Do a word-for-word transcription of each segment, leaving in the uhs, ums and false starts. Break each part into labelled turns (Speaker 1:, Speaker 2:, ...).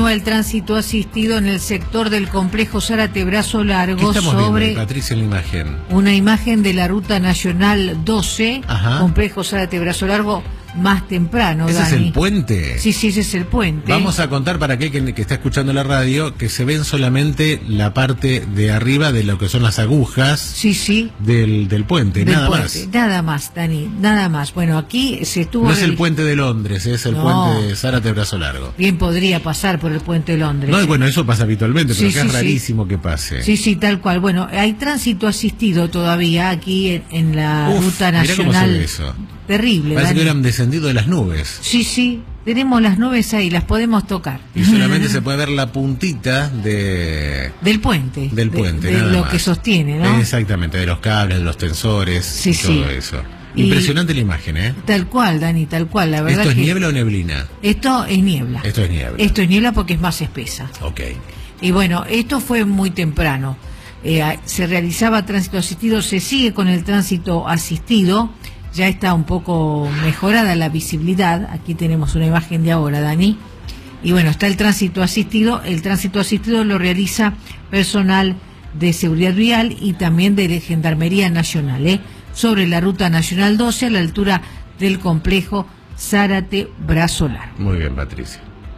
Speaker 1: continúa el tránsito asistido en el sector del complejo Zárate Brazo Largo sobre
Speaker 2: viendo, Patricia, en la imagen?
Speaker 1: Una imagen de la ruta nacional doce,
Speaker 2: Ajá.
Speaker 1: complejo Zárate Brazo Largo, más temprano.
Speaker 2: ¿Ese
Speaker 1: Dani.
Speaker 2: es el puente?
Speaker 1: Sí, sí, ese es el puente.
Speaker 2: Vamos a contar para aquel que, que está escuchando la radio que se ven solamente la parte de arriba de lo que son las agujas
Speaker 1: sí, sí.
Speaker 2: del, del puente,
Speaker 1: del
Speaker 2: nada
Speaker 1: puente.
Speaker 2: más.
Speaker 1: Nada más, Dani, nada más. Bueno, aquí se estuvo...
Speaker 2: No es el puente de Londres, es el
Speaker 1: no.
Speaker 2: puente de Zárate Brazo Largo.
Speaker 1: Bien podría pasar por el puente de Londres.
Speaker 2: No, bueno, eso pasa habitualmente, pero
Speaker 1: sí,
Speaker 2: que
Speaker 1: sí,
Speaker 2: es rarísimo
Speaker 1: sí.
Speaker 2: que pase.
Speaker 1: Sí, sí, tal cual. Bueno, hay tránsito asistido todavía aquí en, en la
Speaker 2: Uf,
Speaker 1: ruta
Speaker 2: mirá
Speaker 1: nacional.
Speaker 2: cómo se ve eso.
Speaker 1: Terrible,
Speaker 2: Parece
Speaker 1: Dani.
Speaker 2: que hubieran descendido de las nubes.
Speaker 1: Sí, sí, tenemos las nubes ahí, las podemos tocar.
Speaker 2: Y solamente se puede ver la puntita de...
Speaker 1: Del puente.
Speaker 2: Del puente,
Speaker 1: De, de
Speaker 2: nada
Speaker 1: lo
Speaker 2: más.
Speaker 1: que sostiene, ¿no?
Speaker 2: Exactamente, de los cables, de los tensores,
Speaker 1: Sí,
Speaker 2: y
Speaker 1: sí.
Speaker 2: todo eso.
Speaker 1: Y
Speaker 2: Impresionante la imagen, ¿eh?
Speaker 1: Tal cual, Dani, tal cual, la verdad.
Speaker 2: ¿Esto es
Speaker 1: que
Speaker 2: niebla o neblina?
Speaker 1: Esto es niebla.
Speaker 2: Esto es niebla.
Speaker 1: Esto es niebla porque es más espesa.
Speaker 2: Ok.
Speaker 1: Y bueno, esto fue muy temprano. Eh, se realizaba tránsito asistido, se sigue con el tránsito asistido. Ya está un poco mejorada la visibilidad. Aquí tenemos una imagen de ahora, Dani. Y bueno, está el tránsito asistido. El tránsito asistido lo realiza personal de seguridad vial y también de Gendarmería Nacional, ¿eh? sobre la ruta nacional doce a la altura del complejo Zárate Brazo Largo.
Speaker 2: Muy bien, Patricia.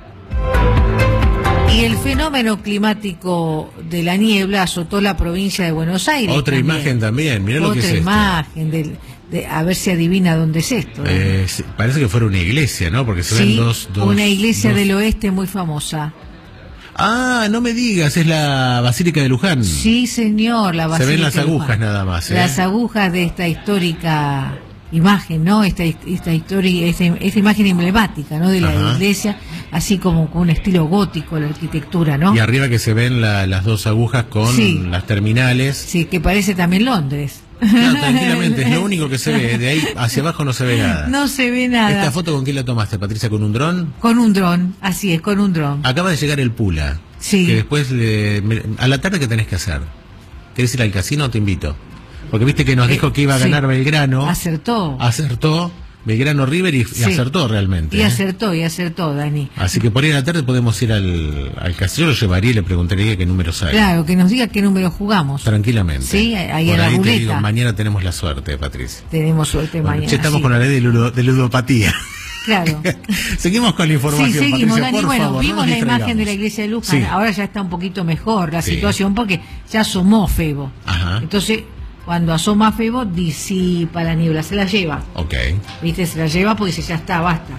Speaker 1: Y el fenómeno climático de la niebla azotó la provincia de Buenos Aires.
Speaker 2: Otra
Speaker 1: también.
Speaker 2: imagen también, mirá lo que es
Speaker 1: Otra
Speaker 2: esto.
Speaker 1: imagen, del, de, a ver si adivina dónde es esto.
Speaker 2: Eh, sí, parece que fuera una iglesia, ¿no? Porque se
Speaker 1: Sí,
Speaker 2: ven dos, dos...
Speaker 1: una iglesia
Speaker 2: dos...
Speaker 1: del oeste muy famosa.
Speaker 2: Ah, no me digas, es la Basílica de Luján.
Speaker 1: Sí, señor, la Basílica
Speaker 2: Se ven las
Speaker 1: de Luján.
Speaker 2: agujas nada más, ¿eh?
Speaker 1: Las agujas de esta histórica imagen, ¿no? Esta esta historia, esta, esta imagen emblemática, ¿no? De la
Speaker 2: Ajá.
Speaker 1: iglesia, así como con un estilo gótico la arquitectura, ¿no?
Speaker 2: Y arriba que se ven la, las dos agujas con
Speaker 1: Sí.
Speaker 2: las terminales.
Speaker 1: Sí, que parece también Londres.
Speaker 2: Claro, tranquilamente, es lo único que se ve. De ahí hacia abajo no se ve nada.
Speaker 1: No se ve nada.
Speaker 2: ¿Esta foto con quién la tomaste, Patricia? ¿Con un dron?
Speaker 1: Con un dron, así es, con un dron.
Speaker 2: Acaba de llegar el Pula.
Speaker 1: Sí.
Speaker 2: Que después, le, me- a la tarde, ¿qué tenés que hacer? ¿Querés ir al casino? Te invito. Porque viste que nos
Speaker 1: Eh,
Speaker 2: dijo que iba a
Speaker 1: sí.
Speaker 2: ganar Belgrano.
Speaker 1: Acertó.
Speaker 2: Acertó. Belgrano River y, y
Speaker 1: Sí.
Speaker 2: acertó realmente.
Speaker 1: Y
Speaker 2: ¿eh?
Speaker 1: acertó, y acertó, Dani.
Speaker 2: Así que por ahí a la tarde podemos ir al, al casino. Yo lo llevaría y le preguntaría qué números hay.
Speaker 1: Claro, que nos diga qué número jugamos.
Speaker 2: Tranquilamente.
Speaker 1: Sí, ahí
Speaker 2: por
Speaker 1: en la
Speaker 2: ahí te
Speaker 1: ruleta.
Speaker 2: digo, mañana tenemos la suerte, Patricia.
Speaker 1: Tenemos suerte
Speaker 2: Bueno,
Speaker 1: mañana.
Speaker 2: che, estamos
Speaker 1: sí.
Speaker 2: con la ley de, ludo- de ludopatía.
Speaker 1: Claro.
Speaker 2: Seguimos con la información,
Speaker 1: Sí, seguimos,
Speaker 2: Patricia,
Speaker 1: Dani.
Speaker 2: por
Speaker 1: Bueno,
Speaker 2: favor, no
Speaker 1: vimos
Speaker 2: nos
Speaker 1: la imagen
Speaker 2: distraigamos.
Speaker 1: de la iglesia de Luján.
Speaker 2: Sí.
Speaker 1: Ahora ya está un poquito mejor la
Speaker 2: Sí.
Speaker 1: situación porque ya asomó Febo.
Speaker 2: Ajá.
Speaker 1: Entonces, cuando asoma Febo, disipa la niebla, se la lleva.
Speaker 2: Ok.
Speaker 1: ¿Viste? Se la lleva porque dice, ya está, basta.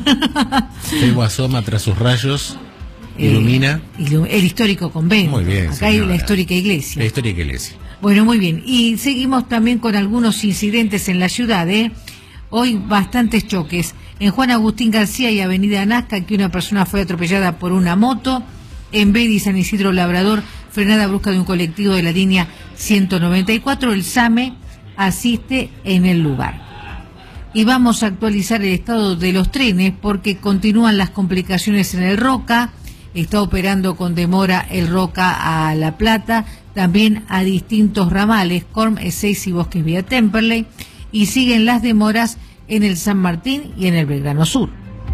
Speaker 2: Febo asoma tras sus rayos,
Speaker 1: Eh,
Speaker 2: ilumina.
Speaker 1: ilu- el histórico convento.
Speaker 2: Muy bien,
Speaker 1: Acá hay
Speaker 2: señora.
Speaker 1: la histórica iglesia.
Speaker 2: La historia que iglesia.
Speaker 1: Bueno, muy bien. Y seguimos también con algunos incidentes en la ciudad, ¿eh? Hoy bastantes choques. En Juan Agustín García y Avenida Nazca, que una persona fue atropellada por una moto. En Bedi, San Isidro Labrador, frenada brusca de un colectivo de la línea ciento noventa y cuatro. El SAME asiste en el lugar. Y vamos a actualizar el estado de los trenes porque continúan las complicaciones en el Roca. Está operando con demora el Roca a La Plata, también a distintos ramales, Corm, Ezeiza y Bosques Vía Temperley, y siguen las demoras en el San Martín y en el Belgrano Sur.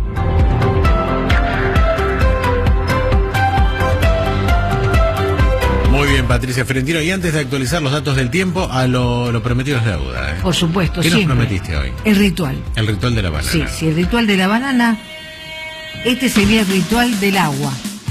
Speaker 2: Muy bien, Patricia Ferentino. Y antes de actualizar los datos del tiempo, a lo, lo prometido es deuda. ¿eh?
Speaker 1: Por supuesto,
Speaker 2: ¿Qué nos
Speaker 1: siempre.
Speaker 2: prometiste hoy?
Speaker 1: El ritual.
Speaker 2: El ritual de la banana.
Speaker 1: Sí, sí, el ritual de la banana. Este sería el ritual del agua.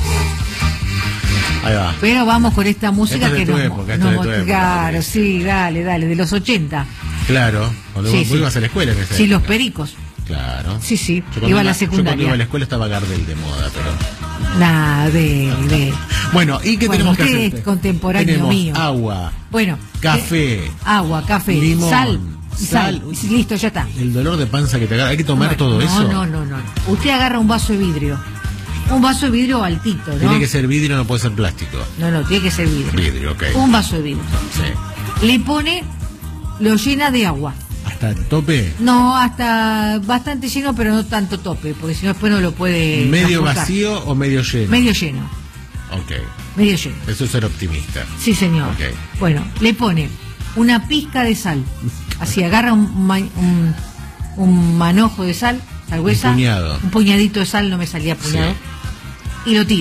Speaker 2: Ahí va.
Speaker 1: Pero vamos con esta música
Speaker 2: Esto es de
Speaker 1: que
Speaker 2: tu
Speaker 1: nos,
Speaker 2: época, esto
Speaker 1: nos
Speaker 2: es de tu época,
Speaker 1: claro,
Speaker 2: Patricia.
Speaker 1: sí, dale, dale, de los ochenta.
Speaker 2: Claro, cuando
Speaker 1: Sí,
Speaker 2: vos,
Speaker 1: sí.
Speaker 2: vos ibas a la escuela en esa
Speaker 1: Sí, los
Speaker 2: época.
Speaker 1: pericos.
Speaker 2: Claro.
Speaker 1: Sí, sí,
Speaker 2: Yo cuando
Speaker 1: iba a la
Speaker 2: Yo cuando
Speaker 1: secundaria.
Speaker 2: iba a la escuela estaba Gardel de moda, pero...
Speaker 1: Nada, de, de.
Speaker 2: Bueno, ¿y qué
Speaker 1: Bueno,
Speaker 2: tenemos que
Speaker 1: usted
Speaker 2: hacer?
Speaker 1: es contemporáneo
Speaker 2: Tenemos
Speaker 1: mío.
Speaker 2: agua,
Speaker 1: Bueno.
Speaker 2: café,
Speaker 1: eh, agua, café,
Speaker 2: limón,
Speaker 1: sal. y
Speaker 2: sal.
Speaker 1: Sal. Listo, ya está.
Speaker 2: el dolor de panza que te agarra. ¿Hay que tomar
Speaker 1: Bueno,
Speaker 2: todo
Speaker 1: no,
Speaker 2: eso?
Speaker 1: No, no, no. Usted agarra un vaso de vidrio. Un vaso de vidrio altito, ¿no?
Speaker 2: Tiene que ser vidrio, no puede ser plástico.
Speaker 1: No, no, tiene que ser vidrio.
Speaker 2: Vidrio, ok.
Speaker 1: Un vaso de vidrio.
Speaker 2: Sí.
Speaker 1: Le pone, lo llena de agua.
Speaker 2: ¿Hasta el tope?
Speaker 1: No, hasta bastante lleno, pero no tanto tope, porque si no después no lo puede
Speaker 2: ¿Medio
Speaker 1: transportar.
Speaker 2: vacío o medio lleno?
Speaker 1: Medio lleno,
Speaker 2: Ok.
Speaker 1: medio lleno.
Speaker 2: Eso es ser optimista.
Speaker 1: Sí, señor.
Speaker 2: Ok.
Speaker 1: Bueno, le pone una pizca de sal. Así agarra un, ma- un, un manojo de sal, sal gruesa.
Speaker 2: Un puñado.
Speaker 1: Un puñadito de sal, no me salía puñado.
Speaker 2: Sí.
Speaker 1: Y lo tira.